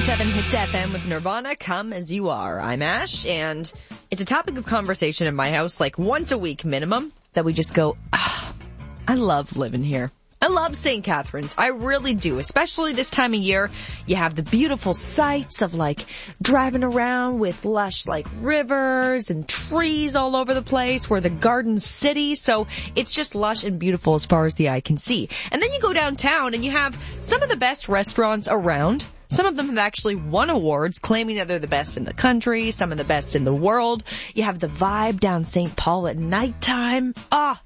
101.7 Hits FM with Nirvana, Come As You Are. I'm Ash, and it's a topic of conversation in my house like once a week minimum that we just go, I love living here. I love St. Catharines. I really do, especially this time of year. You have the beautiful sights of like driving around with lush like rivers and trees all over the place. We're the Garden City, so it's just lush and beautiful as far as the eye can see. And then you go downtown and you have some of the best restaurants around. Some of them have actually won awards, claiming that they're the best in the country, some of the best in the world. You have the vibe down St. Paul at nighttime.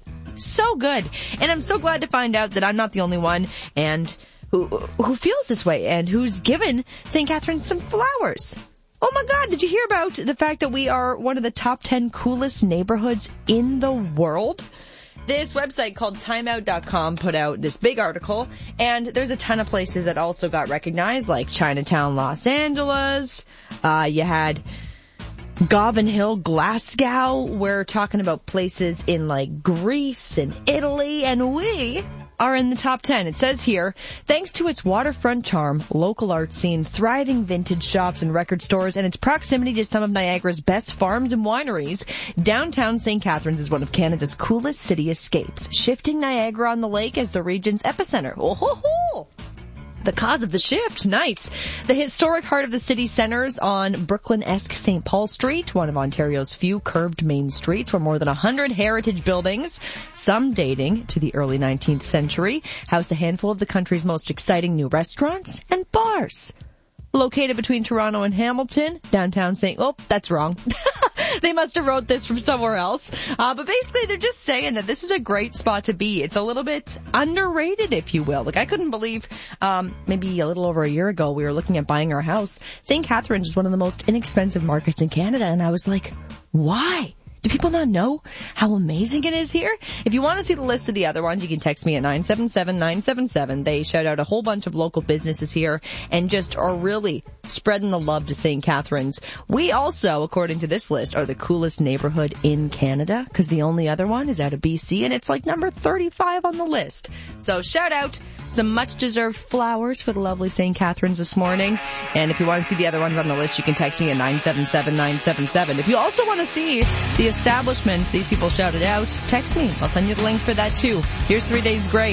So good. And I'm so glad to find out that I'm not the only one and who feels this way and who's given St. Catharines some flowers. Oh my God, did you hear about the fact that we are one of the top 10 coolest neighborhoods in the world? This website called timeout.com put out this big article, and there's a ton of places that also got recognized, like Chinatown, Los Angeles. You had Govan Hill, Glasgow. We're talking about places in like Greece and Italy, and we are in the top 10. It says here, thanks to its waterfront charm, local art scene, thriving vintage shops and record stores, and its proximity to some of Niagara's best farms and wineries, downtown St. Catharines is one of Canada's coolest city escapes, shifting Niagara-on-the-Lake as the region's epicenter. Oh ho ho! The cause of the shift. Nice. The historic heart of the city centers on Brooklyn-esque St. Paul Street, one of Ontario's few curved main streets where more than 100 heritage buildings, some dating to the early 19th century, house a handful of the country's most exciting new restaurants and bars. Located between Toronto and Hamilton, downtown St. Oh, that's wrong. They must have wrote this from somewhere else. But basically, they're just saying that this is a great spot to be. It's a little bit underrated, if you will. Like, I couldn't believe, maybe a little over a year ago, we were looking at buying our house. St. Catharines is one of the most inexpensive markets in Canada, and I was like, why? Do people not know how amazing it is here? If you want to see the list of the other ones, you can text me at 977-977. They shout out a whole bunch of local businesses here and just are really spreading the love to St. Catharines. We also, according to this list, are the coolest neighborhood in Canada because the only other one is out of BC and it's like number 35 on the list. So shout out some much-deserved flowers for the lovely St. Catharines this morning. And if you want to see the other ones on the list, you can text me at 977-977. If you also want to see the establishments these people shouted out, text me. I'll send you the link for that too. Here's 3 Days Grace.